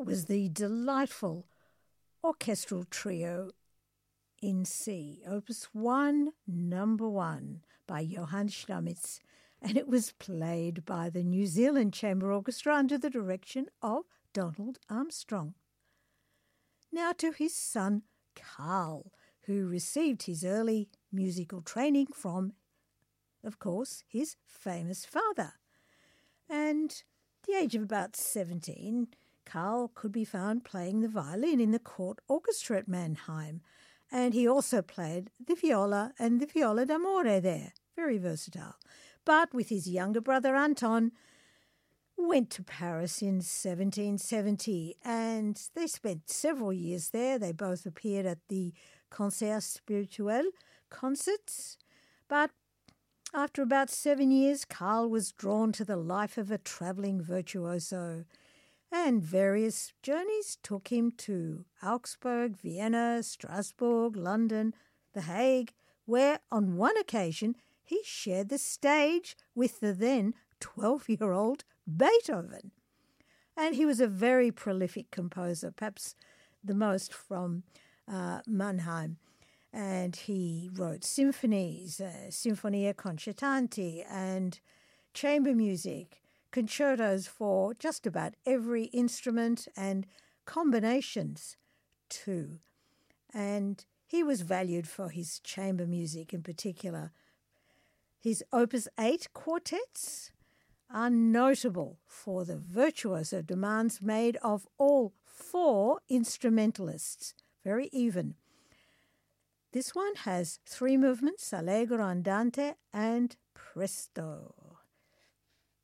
was the delightful orchestral trio in C, Opus 1, Number 1, by Johann Schramitz, and it was played by the New Zealand Chamber Orchestra under the direction of Donald Armstrong. Now to his son Carl, who received his early musical training from, of course, his famous father. And at the age of about 17, Carl could be found playing the violin in the court orchestra at Mannheim, and he also played the viola and the viola d'amore there. Very versatile. But with his younger brother Anton, went to Paris in 1770, and they spent several years there. They both appeared at the Concert Spirituel concerts, but after about 7 years, Carl was drawn to the life of a travelling virtuoso, and various journeys took him to Augsburg, Vienna, Strasbourg, London, The Hague, where on one occasion he shared the stage with the then 12-year-old Beethoven. And he was a very prolific composer, perhaps the most from Mannheim. And he wrote symphonies, Sinfonia Concertante, and chamber music, concertos for just about every instrument, and combinations too. And he was valued for his chamber music in particular. His Opus 8 quartets are notable for the virtuoso demands made of all 4 instrumentalists, very even. This one has 3 movements, Allegro, Andante, and Presto.